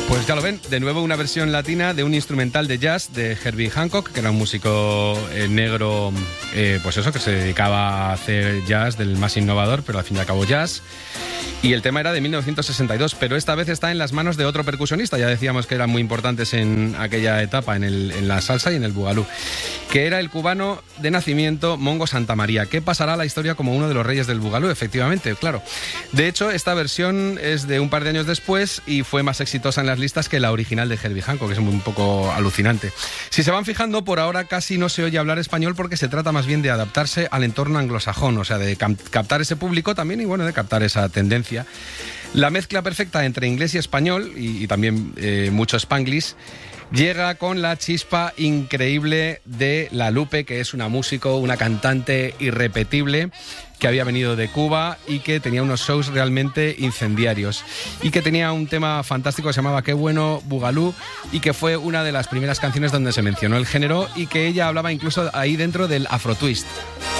Pues ya lo ven, de nuevo una versión latina de un instrumental de jazz de Herbie Hancock, que era un músico negro, pues eso, que se dedicaba a hacer jazz del más innovador, pero al fin y al cabo jazz. Y el tema era de 1962, pero esta vez está en las manos de otro percusionista, ya decíamos que eran muy importantes en aquella etapa, en la salsa y en el bugalú, que era el cubano de nacimiento Mongo Santamaría, que pasará a la historia como uno de los reyes del bugalú, efectivamente, claro. De hecho, esta versión es de un par de años después y fue más exitosa en las listas que la original de Herbie Hancock, que es un poco alucinante. Si se van fijando, por ahora casi no se oye hablar español porque se trata más bien de adaptarse al entorno anglosajón, o sea, de captar ese público también y, bueno, de captar esa tendencia. La mezcla perfecta entre inglés y español y también mucho spanglish llega con la chispa increíble de La Lupe, que es una músico, una cantante irrepetible que había venido de Cuba y que tenía unos shows realmente incendiarios y que tenía un tema fantástico que se llamaba Qué bueno Bugalú y que fue una de las primeras canciones donde se mencionó el género y que ella hablaba incluso ahí dentro del afro twist.